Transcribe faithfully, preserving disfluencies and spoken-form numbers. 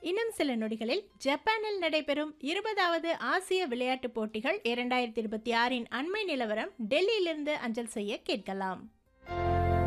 இன்னும் சில நொடிகளில் ஜப்பானில் நடைபெறும் இருபதாவது ஆசிய விளையாட்டுப் போட்டிகள் இரண்டாயிரத்தி இருபத்தி ஆறின் அண்மை நிலவரம் டெல்லியிலிருந்து அஞ்சல் செய்ய கேட்கலாம்.